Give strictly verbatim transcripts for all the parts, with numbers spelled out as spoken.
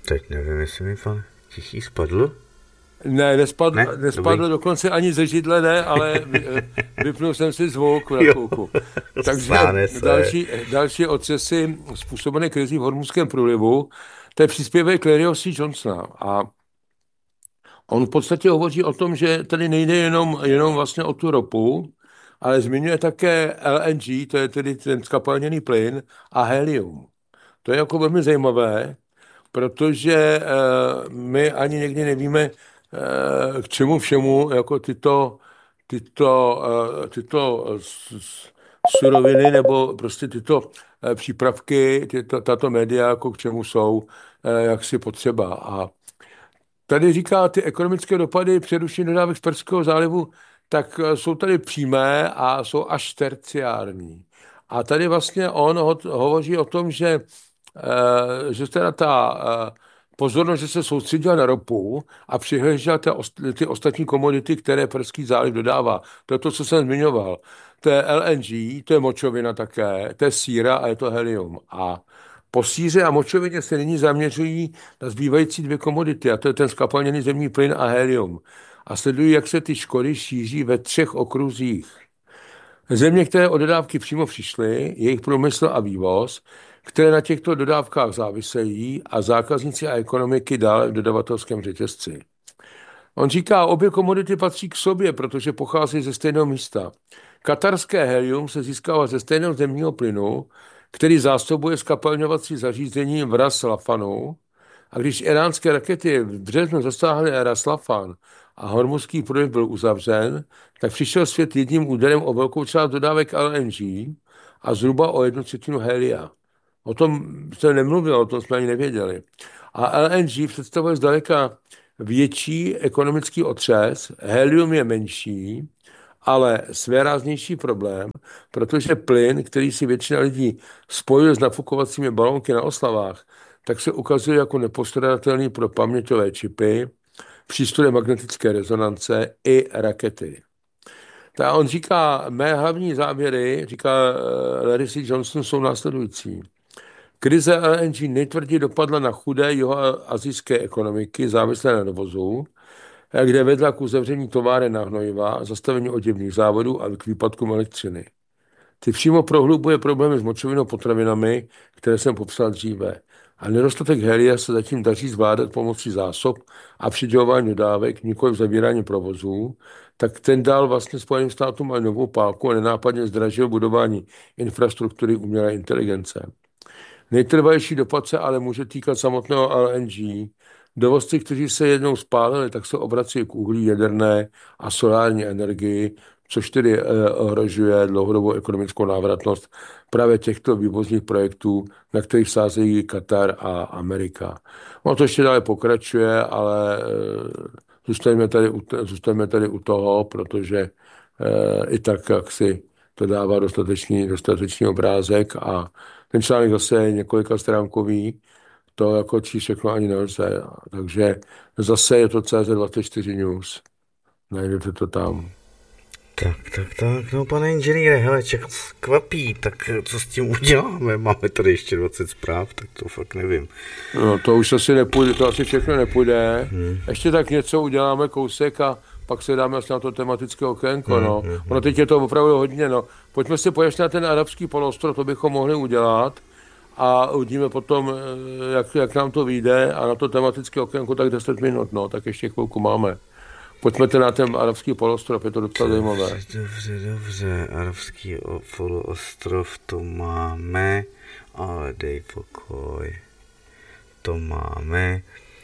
Teď nevím, jestli mi pan Tichý spadl. Ne, nespadl, ne? nespadl dokonce ani ze židle, ne, ale vypnul jsem si zvuk na chvilku. Takže další, další otřesy způsobené krizí v Hormuzském průlivu, to je příspěvek Larryho C. Johnsona. A on v podstatě hovoří o tom, že tady nejde jenom, jenom vlastně o tu ropu, ale zmiňuje také L N G, to je tedy ten skapalněný plyn, a helium. To je jako velmi zajímavé, protože uh, my ani někdy nevíme, uh, k čemu všemu jako tyto, tyto, uh, tyto suroviny nebo prostě tyto uh, přípravky, tyto, tato média, jako k čemu jsou, uh, jaksi potřeba. A tady říká, ty ekonomické dopady přerušení dodávek z Perského zálivu, tak uh, jsou tady přímé a jsou až terciární. A tady vlastně on ho, hovoří o tom, že Uh, že teda ta uh, pozornost, že se soustředila na ropu a přihlížela ty, ty ostatní komodity, které Perský záliv dodává. To je to, co jsem zmiňoval. To je L N G, to je močovina také, to je síra a je to helium. A po síře a močovině se nyní zaměřují na zbývající dvě komodity, a to je ten skapalněný zemní plyn a helium. A sledují, jak se ty škody šíří ve třech okruzích. Země, které o dodávky přímo přišly, jejich průmysl a vývoz, které na těchto dodávkách závisejí, a zákazníci a ekonomiky dále v dodavatelském řetězci. On říká, obě komodity patří k sobě, protože pochází ze stejného místa. Katarské helium se získává ze stejného zemního plynu, který zásobuje skapalňovací zařízení v Ras Lafanu, a když iránské rakety v březnu zasáhly Ras Lafan a Hormuzský průliv byl uzavřen, tak přišel svět jedním úderem o velkou část dodávek L N G a zhruba o jednu třetinu helia. O tom se nemluvilo, o tom jsme ani nevěděli. A L N G představuje zdaleka větší ekonomický otřes, helium je menší, ale svéráznější problém, protože plyn, který si většina lidí spojuje s nafukovacími balónky na oslavách, tak se ukazuje jako nepostradatelný pro paměťové čipy, přístroje magnetické rezonance i rakety. Tak on říká, mé hlavní závěry, říká Larry C. Johnson, jsou následující. Krize L N G nejtvrději dopadla na chudé jihoasijské ekonomiky závislé na dovozu, kde vedla k uzavření továren na hnojiva, zastavení oděvných závodů a k výpadkům elektřiny. Ty přímo prohlubuje problémy s močovinou potravinami, které jsem popsal dříve. A nedostatek helia se zatím daří zvládat pomocí zásob a přidělování dodávek, nikoli v zabírání provozů, tak ten dal vlastně Spojeným státům a novou pálku a nenápadně zdražil budování infrastruktury umělé inteligence. Nejtrvalejší dopad se ale může týkat samotného L N G. Dovozci, kteří se jednou spálili, tak se obrací k uhlí, jaderné a solární energii, což tedy ohrožuje dlouhodobou ekonomickou návratnost právě těchto vývozních projektů, na kterých sázejí Katar a Amerika. No to ještě dále pokračuje, ale zůstaneme tady, zůstaneme tady u toho, protože i tak, jak si to dává dostatečný, dostatečný obrázek, a ten článek zase je několika stránkový, to jako číst všechno ani nelze. Takže zase je to C Z dvacet čtyři News. Najdete to tam. Tak, tak, tak, no pane inženýre, hele, ček kvapí, tak co s tím uděláme? Máme tady ještě dvacet zpráv, tak to fakt nevím. No to už asi nepůjde, to asi všechno nepůjde. Hmm. Ještě tak něco uděláme, kousek, a pak se dáme asi na to tematické okénko, hmm, no. Hmm, ono teď je to opravdu hodně, no. Pojďme si poješť na ten arabský poloostrov, to bychom mohli udělat, a uvidíme potom, jak, jak nám to vyjde, a na to tematické okénko tak deset minut, no, tak ještě chvilku máme. Pojďme ten na ten arabský poloostrov, je to docela zajímavé. Dobře, dobře, arabský poloostrov to máme, ale dej pokoj. To máme,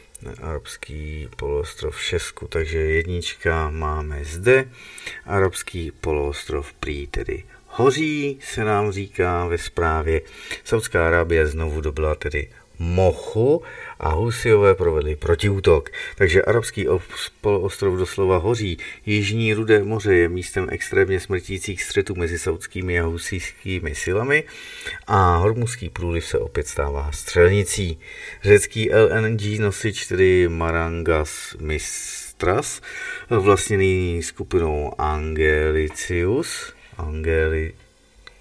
arabský poloostrov v Česku, takže jednička máme zde, arabský poloostrov prý tedy hoří, se nám říká ve zprávě. Saudská Arábie znovu dobyla tedy Mochu a Husijové provedli protiútok. Takže arabský poloostrov doslova hoří. Jižní Rudé moře je místem extrémně smrtících střetů mezi saudskými a husijskými silami a Hormuzský průliv se opět stává střelnicí. Řecký L N G nosič, tedy Marangas Mistras, vlastněný skupinou Angelicius, Angeli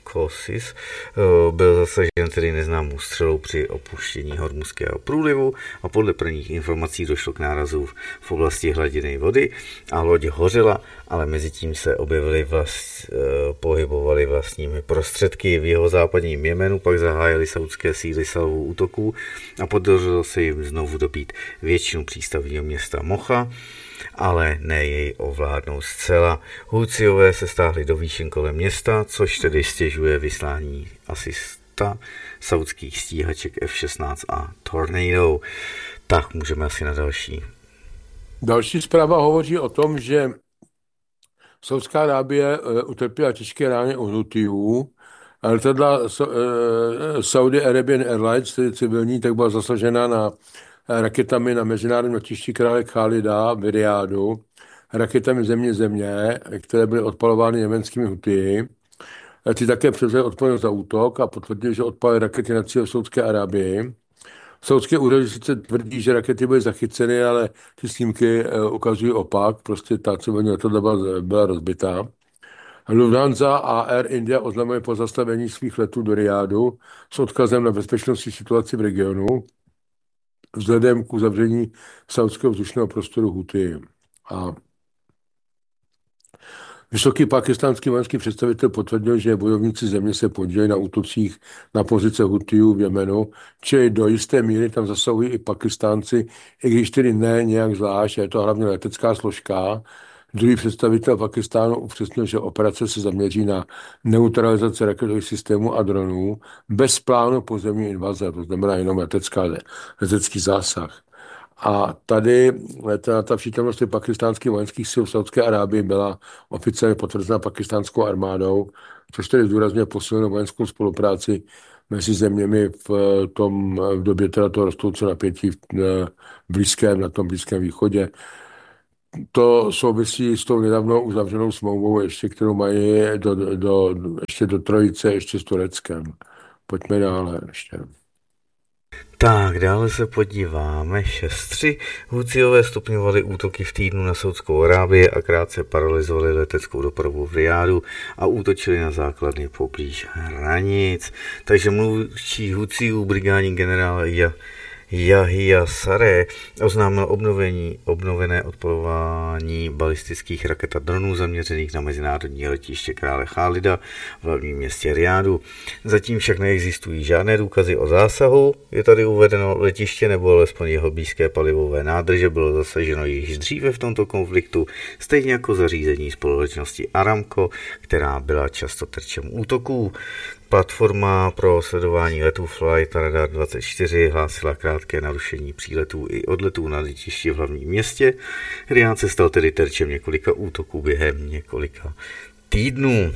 Kosis byl zasažen tedy neznámou střelou při opuštění Hormuzského průlivu a podle prvních informací došlo k nárazu v oblasti hladiny vody a loď hořela, ale mezi tím se objevily vlast, pohybovaly vlastními prostředky. V jeho západním Jemenu pak zahájily saudské síly salvu útoků a podařilo se jim znovu dobít většinu přístavního města Mocha, ale ne jej ovládnout zcela. Houtsiové se stáhli do výšin kolem města, což tedy stěžuje vyslání asi sta saudských stíhaček F šestnáct a Tornado. Tak můžeme asi na další. Další zpráva hovoří o tom, že Saudská Arábie utrpěla těžké rány od Hutijů. Letadla Saudi Arabian Airlines, tedy civilní, tak byla zasažena na raketami na mezinárodním letišti krále Khalida v Riádu, raketami země země, které byly odpalovány německými Hutiji. Ty také převzali odpovědnost za útok a potvrdili, že odpalily rakety na cíl v Saudské Arábii. Saudské úřady sice tvrdí, že rakety byly zachyceny, ale ty snímky ukazují opak, prostě ta civilní letadla byla, byla rozbitá. Lufthansa a Air India oznámili pozastavení svých letů do Riádu s odkazem na bezpečnostní situaci v regionu vzhledem k uzavření saudského vzdušného prostoru Hutí. A vysoký pakistánský vojenský představitel potvrdil, že bojovníci země se podílejí na útocích na pozice Hutijů v Jemenu, čili do jisté míry tam zasahují i Pakistánci, i když tedy ne nějak zvlášť, je to hlavně letecká složka. Druhý představitel Pakistánu upřesnil, že operace se zaměří na neutralizaci raketových systémů a dronů bez plánu pozemní invaze, to znamená jenom letecká, letecký zásah. A tady ta, ta přítomnost pakistánských vojenských sil v Saudské Arábii byla oficiálně potvrzena pakistánskou armádou, což tedy zdůrazňuje posílenou vojenskou spolupráci mezi zeměmi v tom v době teda toho rostoucího napětí v blízkém, na tom Blízkém východě. To souvisí s tou nedávnou uzavřenou smlouvou, ještě, kterou mají do, do, ještě do trojice, ještě s Tureckem. Pojďme dále ještě. Tak, dále se podíváme. šest tři. Houtsiové stupňovali útoky v týdnu na Saudskou Arábii a krátce paralyzovali leteckou dopravu v Riádu a útočili na základny poblíž hranic. Takže mluvčí Houtsiů brigádní generál Ja Yahya Sareh oznámil obnovení, obnovené odpalování balistických raket a dronů zaměřených na mezinárodní letiště krále Chálida v hlavním městě Riádu. Zatím však neexistují žádné důkazy o zásahu. Je tady uvedeno letiště nebo alespoň jeho blízké palivové nádrže bylo zasaženo již dříve v tomto konfliktu, stejně jako zařízení společnosti Aramco, která byla často terčem útoků. Platforma pro sledování letů Flight Radar dvacet čtyři hlásila krátké narušení příletů i odletů na letišti v hlavním městě. Riád se stal tedy terčem několika útoků během několika týdnů.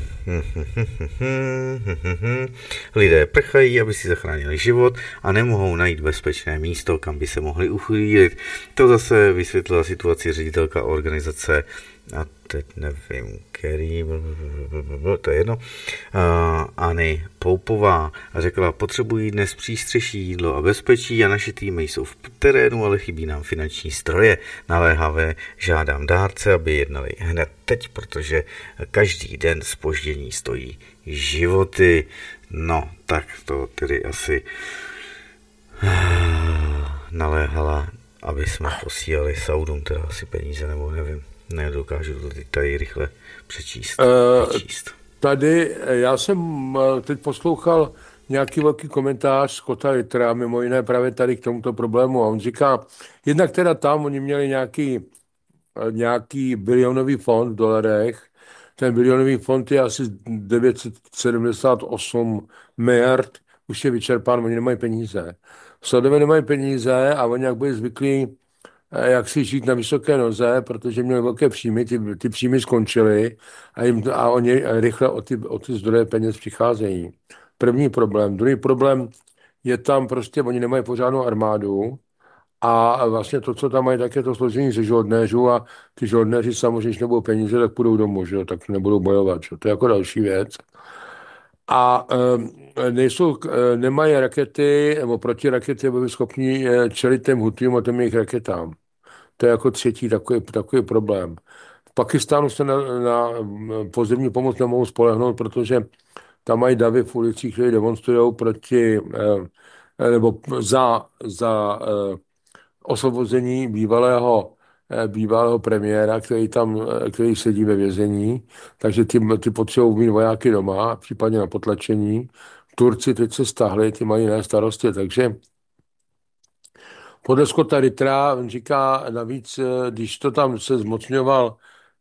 Lidé prchají, aby si zachránili život a nemohou najít bezpečné místo, kam by se mohli uchýlit. To zase vysvětlila situaci ředitelka organizace a teď nevím, který, to je jedno, uh, Anny Poupová a řekla, potřebují dnes přístřeší, jídlo a bezpečí a naši týmy jsou v terénu, ale chybí nám finanční stroje. Naléhavé žádám dárce, aby jednali hned teď, protože každý den zpoždění stojí životy. No, tak to tedy asi uh, naléhala, aby jsme posílali Saudům teda asi peníze, nebo nevím. Nedokážu to tady rychle přečíst. Uh, přečíst. Tady já jsem teď poslouchal nějaký velký komentář Scotta Rittera, mimo jiné právě tady k tomuto problému a on říká, jednak teda tam oni měli nějaký, nějaký bilionový fond v dolarech, ten bilionový fond je asi devět set sedmdesát osm miliard, už je vyčerpán, oni nemají peníze. Saudové nemají peníze a oni jak byli zvyklí jak si žít na vysoké noze, protože měli velké příjmy, ty, ty příjmy skončily a, jim, a oni rychle o ty, o ty zdroje peněz přicházejí. První problém. Druhý problém je tam prostě, oni nemají pořádnou armádu a vlastně to, co tam mají, tak je to složení ze žoldnéřů a ty žoldnéři samozřejmě, když nebudou peníze, tak půjdou domů, že? Tak nebudou bojovat. Že? To je jako další věc. A e, nejsou, e, nemají rakety, nebo protirakety, aby byli schopni čelit těm Hutijům a těm jejich raketám. To je jako třetí takový, takový problém. V Pakistánu se na, na pozemní pomoc nemohou spolehnout, protože tam mají davy v ulicích, které demonstrují proti, nebo za, za osvobození bývalého, bývalého premiéra, který tam, který sedí ve vězení, takže ty, ty potřebují mít vojáky doma, případně na potlačení. Turci teď se stáhli, ty mají jiné starosti, takže podle Scotta Rittera, on říká navíc, když to tam se zmocňoval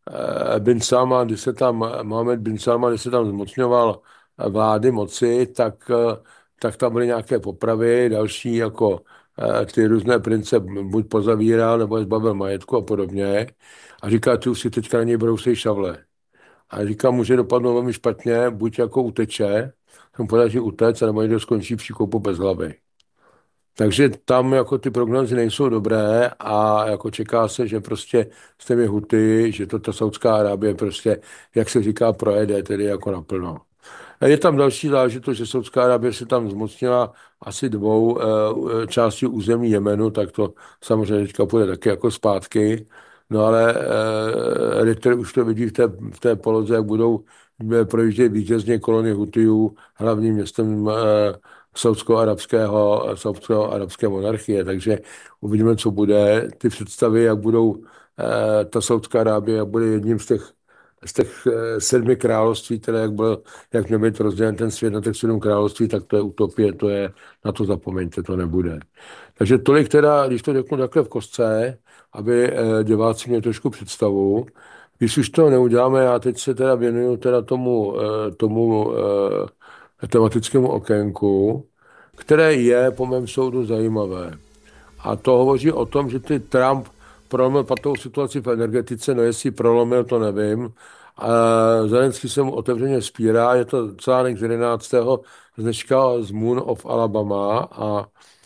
Bin Salman, když se tam, Mohammed bin Salman, když se tam zmocňoval vlády moci, tak, tak tam byly nějaké popravy, další jako ty různé prince buď pozavíral, nebo je zbavil majetku a podobně. A říká, ty už si teďka na něj brousej šavle. A říká, může dopadnout velmi špatně, buď jako uteče, se mu podaří utéct, nebo někdo skončí v příkopu bez hlavy. Takže tam jako ty prognozy nejsou dobré a jako čeká se, že prostě s těmi Huty, že to ta Saudská Arábie prostě, jak se říká, projede, tedy jako naplno. A je tam další záležitost, že Saudská Arábie se tam zmocnila asi dvou e, částí území Jemenu, tak to samozřejmě teďka půjde taky jako zpátky. No ale e, Ritter už to vidí v té, v té poloze, jak budou projíždět vítězně kolony Hutijů hlavním městem e, saudsko-arabského, saudsko-arabské monarchie, takže uvidíme, co bude. Ty představy, jak budou eh, ta Saudská Arábie, jak bude jedním z těch, z těch eh, sedmi království, které jak, byl, jak měl být rozdělen ten svět na těch sedm království, tak to je utopie, to je, na to zapomeňte, to nebude. Takže tolik teda, když to řeknu takhle v kostce, aby eh, diváci měli trošku představu. Když už to neuděláme, já teď se teda věnuju teda tomu, eh, tomu eh, tematickému okénku, které je po mém soudu zajímavé. A to hovoří o tom, že ty Trump prolomil patovou situaci v energetice, no jestli prolomil, to nevím. A Zelenský se mu otevřeně spírá, je to článek z jedenáctého dneška z Moon of Alabama a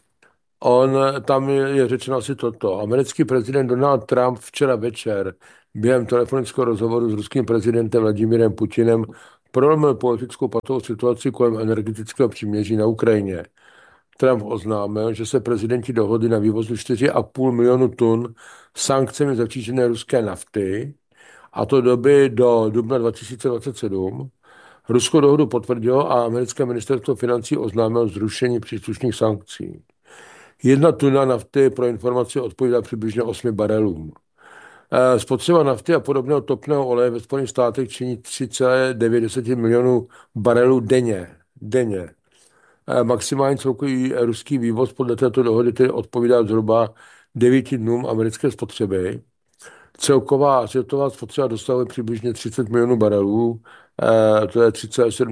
on, tam je řečeno asi toto. Americký prezident Donald Trump včera večer během telefonického rozhovoru s ruským prezidentem Vladimirem Putinem prolomil politickou patovou situaci kolem energetického příměří na Ukrajině. Trump oznámil, že se prezidenti dohodli na vývozu čtyři a půl milionu tun sankcemi zatížené ruské nafty, a to doby do dubna dva tisíce dvacet sedm. Rusko dohodu potvrdilo a americké ministerstvo financí oznámilo zrušení příslušných sankcí. Jedna tuna nafty pro informaci odpovídá přibližně osmi barelům. Spotřeba nafty a podobného topného oleje ve Spojených státech činí tři celé devět milionů barelů denně. denně. Maximální celkový ruský vývoz podle této dohody tedy odpovídá zhruba devíti dnům americké spotřeby. Celková světová spotřeba dosahuje přibližně třicet milionů barelů, to je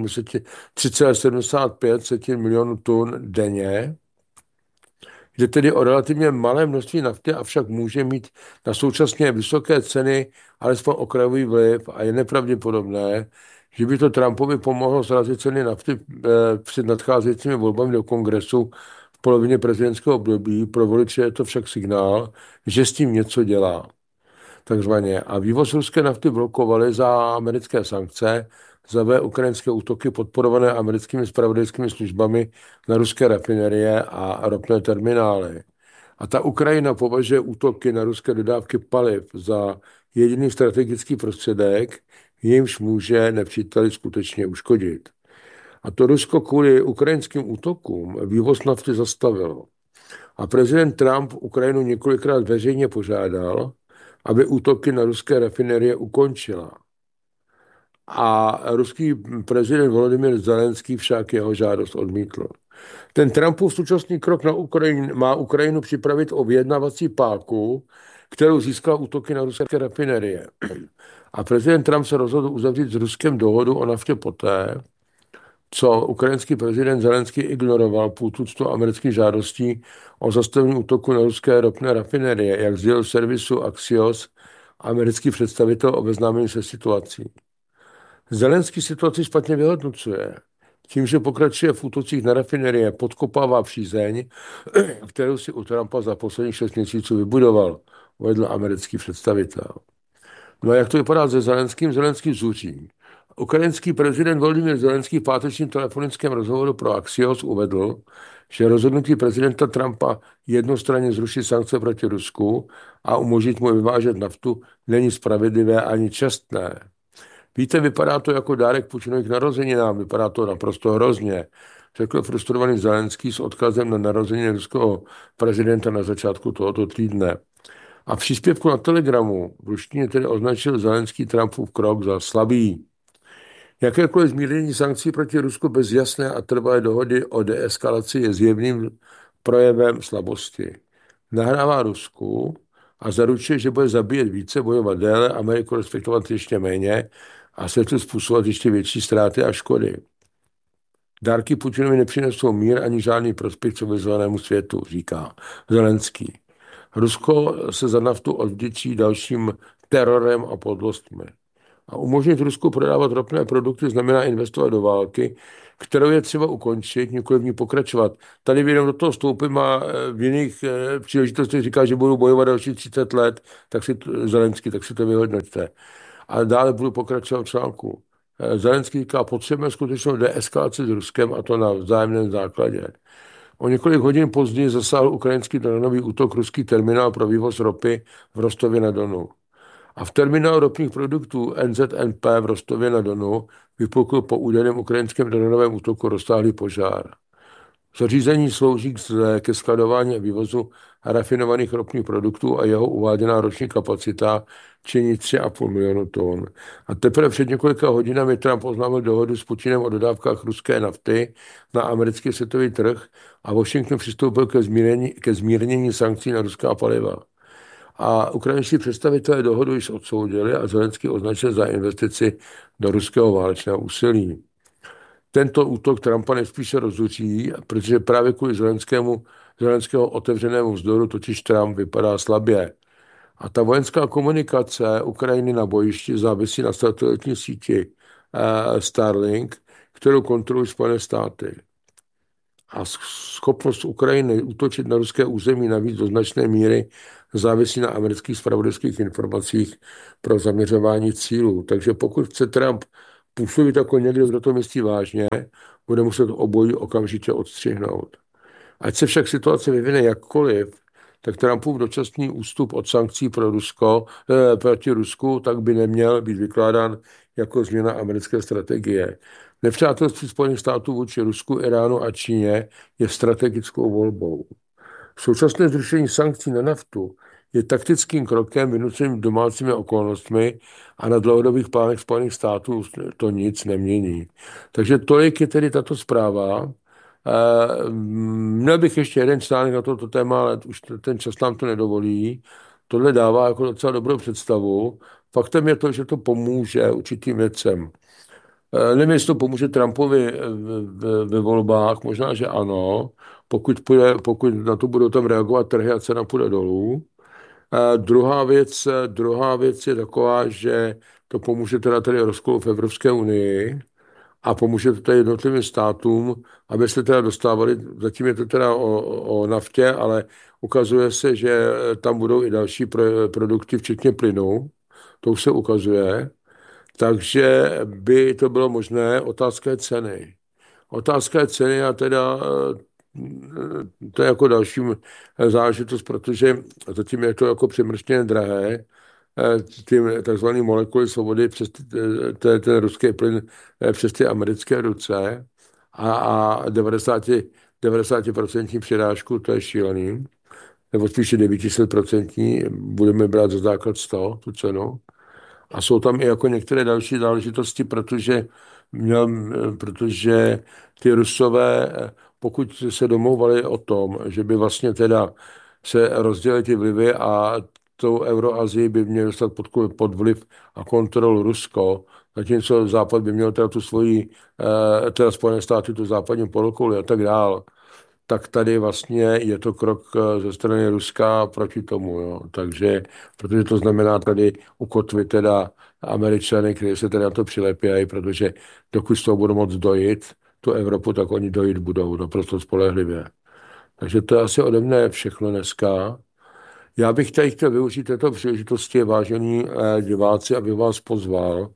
tři celé sedmdesát pět milionů tun denně. Jde tedy o relativně malé množství nafty, avšak může mít na současně vysoké ceny alespoň okrajový vliv a je nepravděpodobné, že by to Trumpovi pomohlo srazit ceny nafty před nadcházejícími volbami do kongresu v polovině prezidentského období. Pro voliče je to však signál, že s tím něco dělá. Takzvaně. A vývoz ruské nafty blokovali za americké sankce, za V ukrajinské útoky podporované americkými zpravodajskými službami na ruské rafinerie a ropné terminály. A ta Ukrajina považuje útoky na ruské dodávky paliv za jediný strategický prostředek, jimž může nepříteli skutečně uškodit. A to Rusko kvůli ukrajinským útokům vývoz nafty zastavilo. A prezident Trump Ukrajinu několikrát veřejně požádal, aby útoky na ruské rafinerie ukončila. A ruský prezident Volodymyr Zelenský však jeho žádost odmítl. Ten Trumpův současný krok na Ukrajinu má Ukrajinu připravit o vyjednavací páku, kterou získal útoky na ruské rafinerie. A prezident Trump se rozhodl uzavřít s Ruskem dohodu o naftě poté, co ukrajinský prezident Zelenský ignoroval půl tuctu amerických žádostí o zastavení útoku na ruské ropné rafinerie, jak sdělil servisu Axios americký představitel obeznámený se situací. Zelenský situaci špatně vyhodnocuje. Tím, že pokračuje v útocích na rafinerie, podkopává přízeň, kterou si u Trumpa za posledních šest měsíců vybudoval, uvedl americký představitel. No a jak to vypadá se Zelenským? Zelenský zuří. Ukrajinský prezident Volodymyr Zelenský v pátečním telefonickém rozhovoru pro Axios uvedl, že rozhodnutí prezidenta Trumpa jednostranně zrušit sankce proti Rusku a umožnit mu vyvážet naftu není spravedlivé ani čestné. V Víte, vypadá to jako dárek Putinových narozeninám, vypadá to naprosto hrozně, řekl frustrovaný Zelenský s odkazem na narozeniny ruského prezidenta na začátku tohoto týdne. A v příspěvku na Telegramu v ruštině tedy označil Zelenský Trumpův krok za slabý. Jakékoliv zmírnění sankcí proti Rusku bez jasné a trvalé dohody o deeskalaci je zjevným projevem slabosti. Nahrává Rusku a zaručuje, že bude zabíjet více, bojovat déle, Ameriku respektovat ještě méně a světu způsobovat ještě větší ztráty a škody. Dárky Putinovi nepřinesou mír ani žádný prospěch civilizovanému světu, říká Zelenský. Rusko se za naftu odvděčí dalším terorem a podlostmi. A umožnit Rusku prodávat ropné produkty znamená investovat do války, kterou je třeba ukončit, nikoli v ní pokračovat. Tady jenom do toho vstoupím a v jiných příležitostech říká, že budu bojovat další třicet let, tak si to, Zelenský, tak si to vyhodnoťte. A dále budu pokračovat v článku. Zelenský říká, potřebujeme skutečnou deeskalaci s Ruskem a to na vzájemném základě. O několik hodin později zasáhl ukrajinský dronový útok ruský terminál pro vývoz ropy v Rostově na Donu. A v terminálu ropných produktů N Z N P v Rostově na Donu vypukl po údajném ukrajinském dronovém útoku rozsáhlý požár. Zařízení slouží ke skladování a vývozu rafinovaných ropných produktů a jeho uváděná roční kapacita činí tři a půl milionu tun. A teprve před několika hodinami Trump oznámil dohodu s Putinem o dodávkách ruské nafty na americký světový trh a Washington přistoupil ke zmírnění, ke zmírnění sankcí na ruská paliva. A ukrajinští představitelé dohodu již odsoudili a Zelenský označil za investici do ruského válečného úsilí. Tento útok Trumpa nejspíše rozruší, protože právě kvůli Zelenskému, Zelenského otevřenému vzdoru totiž Trump vypadá slabě. A ta vojenská komunikace Ukrajiny na bojišti závisí na satelitní síti Starlink, kterou kontrolují Spojené státy. A schopnost Ukrajiny útočit na ruské území navíc do značné míry závisí na amerických zpravodajských informacích pro zaměřování cílů. Takže pokud chce Trump působit jako někdo, kdo to myslí vážně, bude muset obojí okamžitě odstřihnout. Ať se však situace vyvine jakkoliv, tak Trumpův dočasný ústup od sankcí pro Rusko, eh, proti Rusku, tak by neměl být vykládán jako změna americké strategie. Nepřátelství Spojených států vůči Rusku, Iránu a Číně je strategickou volbou. Současné zrušení sankcí na naftu je taktickým krokem vynuceným domácími okolnostmi a na dlouhodobých plánech Spojených států to nic nemění. Takže tolik je tedy tato zpráva. Měl bych ještě jeden článek na toto téma, ale už ten čas nám to nedovolí. Tohle dává jako docela dobrou představu. Faktem je to, že to pomůže určitým věcem. Nevím, jestli to pomůže Trumpovi ve volbách, možná, že ano, pokud, půjde, pokud na to budou tam reagovat trhy a cena půjde dolů. A druhá věc, druhá věc je taková, že to pomůže teda tady rozkolu v Evropské unii a pomůže to tady jednotlivým státům, aby se teda dostávali, zatím je to teda o, o naftě, ale ukazuje se, že tam budou i další pro, produkty, včetně plynu, to už se ukazuje. Takže by to bylo možné. Otázka je ceny. Otázka je ceny a teda to je jako další záležitost, protože zatím je to jako přemrštěně drahé, ty takzvané molekuly svobody přes ten, ten ruský plyn přes ty americké ruce a, a devadesát procent přirážku, to je šílený, nebo spíše devět set procent budeme brát za základ sto, tu cenu. A jsou tam i jako některé další záležitosti, protože, měl, protože ty Rusové, pokud se domlouvali o tom, že by vlastně teda se rozdělili ty vlivy a tou Euroazii by měl dostat pod, pod vliv a kontrolu Rusko, zatímco Západ by měl teda tu svoji, teda Spojené státy, tu západní polokouli a tak dál, tak tady vlastně je to krok ze strany Ruska proti tomu. Jo. Takže, protože to znamená tady ukotvit teda Američany, kteří se teda na to přilepějí, protože dokud z toho budou moc dojít tu Evropu, tak oni dojít budou naprosto spolehlivě. Takže to je asi ode mne všechno dneska. Já bych tady chtěl využít této příležitosti, vážení diváci, aby vás pozval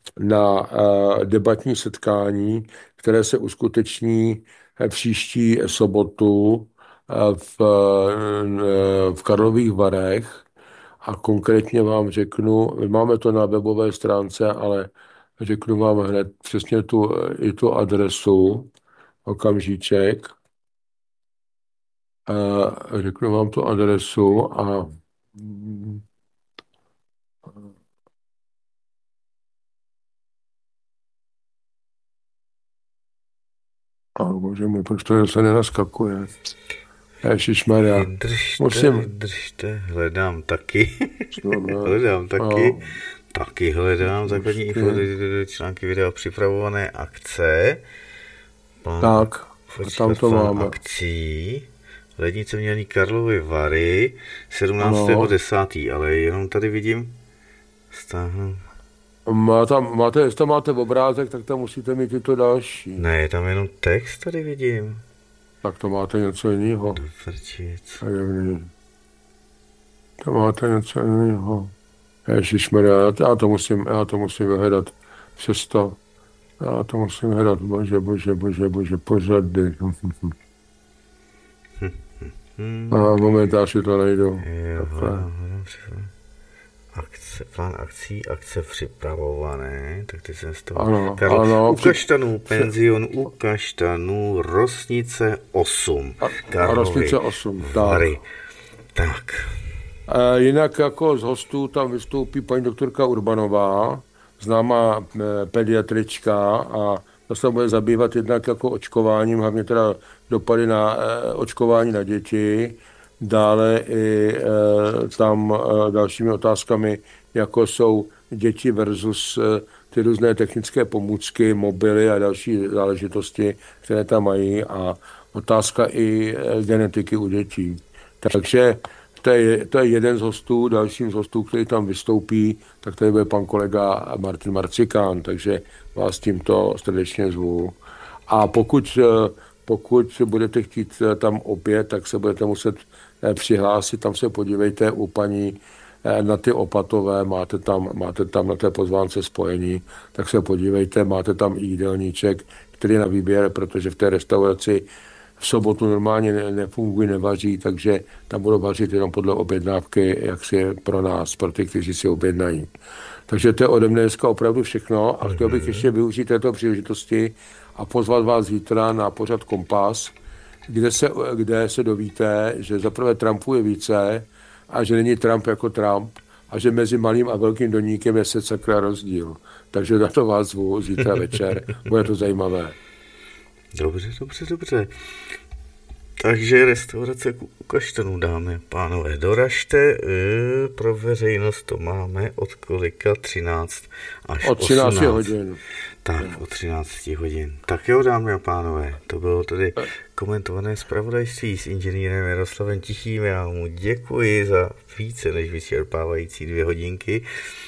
na debatní setkání, které se uskuteční příští sobotu v, v Karlových Varech a konkrétně vám řeknu, máme to na webové stránce, ale řeknu vám hned přesně tu, i tu adresu, okamžíček. A řeknu vám tu adresu a a bože můj, proč to se nenaskakuje? Ježišmarja. Držte, Musím... držte, hledám taky. hledám taky. A... Taky hledám základní info, články, videa, připravované akce. Plán, tak, a tam to máme. Akcí. Lednice Mělní Karlovy Vary, sedmnáctého desátého ale jenom tady vidím stáhnu. Má tam, máte, jestli tam máte obrázek, tak tam musíte mít i to další. Ne, tam jenom text tady vidím. Tak to máte něco jiného. Dovrčic. To máte něco jiného. Ježišmarja, já to musím, já to musím vyhledat přes to. Já to musím hledat, bože, bože, bože, bože, pořady. A momentálně si to nejdu. Akce, plán akcí, akce připravované, tak ty jsem z toho... Ano, Karlo, ano. U Kaštanů, penzion u Kaštanů, Rosnice osm. A Rosnice osm, tak. Tak. E, jinak jako z hostů tam vystoupí paní doktorka Urbanová, známá pediatrička, a to se bude zabývat jednak jako očkováním, hlavně teda dopady na e, očkování na děti, dále i e, tam e, dalšími otázkami, jako jsou děti versus e, ty různé technické pomůcky, mobily a další záležitosti, které tam mají, a otázka i e, genetiky u dětí. Takže to je, to je jeden z hostů, dalším z hostů, který tam vystoupí, tak tady bude pan kolega Martin Marcikán, takže vás tímto srdečně zvu. A pokud, pokud budete chtít tam opět, tak se budete muset přihlásit, tam se podívejte u paní na ty Opatové, máte tam, máte tam na té pozvánce spojení, tak se podívejte, máte tam i jídelníček, který je na výběr, protože v té restauraci v sobotu normálně nefungují, nevaří, takže tam budou vařit jenom podle objednávky, jak si je pro nás, pro ty, kteří si objednají. Takže to je ode mne dneska opravdu všechno a chtěl bych ještě využít této příležitosti a pozvat vás zítra na pořad Kompas, kde se, kde se dovíte, že zaprvé Trumpů je více a že není Trump jako Trump a že mezi malým a velkým doníkem je se sakra rozdíl. Takže na to vás zvu zítra večer, bude to zajímavé. Dobře, dobře, dobře. Takže restaurace u Kaštanů, dámy a pánové, doražte, pro veřejnost to máme od kolika? třináct až od třinácti hodin. Tak, od třinácti hodin. Tak jo, dámy a pánové, to bylo tedy komentované zpravodajství s inženýrem Jaroslavem Tichým. Já mu děkuji za více než vyčerpávající dvě hodinky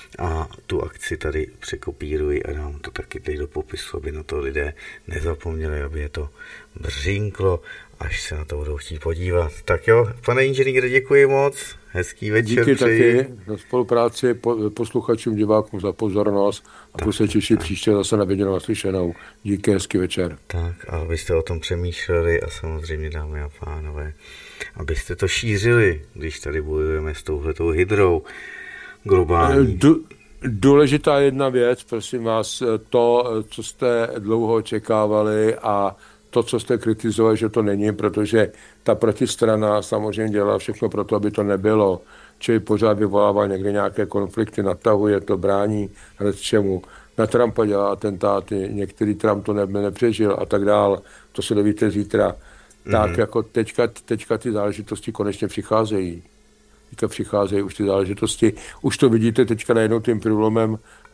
a tu akci tady překopíruji a dám to taky tady do popisu, aby na to lidé nezapomněli, aby je to břinklo, až se na to budou chtít podívat. Tak jo, pane inženýre, děkuji moc, hezký večer. Díky přeji. Taky za spolupráci, posluchačům, divákům za pozornost a budu se těšit příště zase na viděnou a slyšenou. Díky, hezký večer. Tak a abyste o tom přemýšleli a samozřejmě, dámy a pánové, abyste to šířili, když tady bojujeme s touhletou hydrou globální. Du- důležitá jedna věc, prosím vás, to, co jste dlouho očekávali a to, co jste kritizovali, že to není, protože ta protistrana samozřejmě dělá všechno pro to, aby to nebylo. Čili pořád vyvolává někde nějaké konflikty, natahuje to, brání hned čemu. Na Trumpa dělá atentáty, některý Trump to ne, nepřežil a tak dál. To se dovíte zítra. Mm-hmm. Tak jako teďka, teďka ty záležitosti konečně přicházejí. Teďka přicházejí už ty záležitosti. Už to vidíte teďka najednou tím průlomem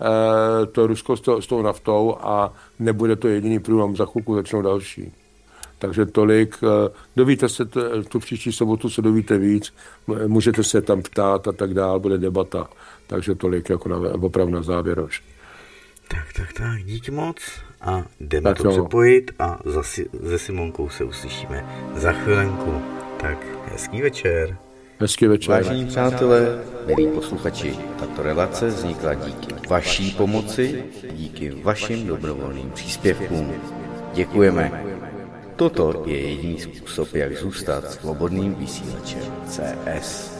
e, to Rusko s, to, s tou naftou a nebude to jediný průlom, za chvilku začnou další. Takže tolik. E, dovíte se, t, tu příští sobotu se dovíte víc, můžete se tam ptát a tak dál, bude debata. Takže tolik jako na, opravdu na závěr už. Tak, tak, tak, díky moc a jdeme tak to jo. přepojit a za, se Simonkou se uslyšíme za chvilenku. Tak hezký večer. Hezký večer. Vážení přátelé, milí posluchači, tato relace vznikla díky vaší pomoci, díky vašim dobrovolným příspěvkům. Děkujeme. Toto je jediný způsob, jak zůstat svobodným vysílačem C S.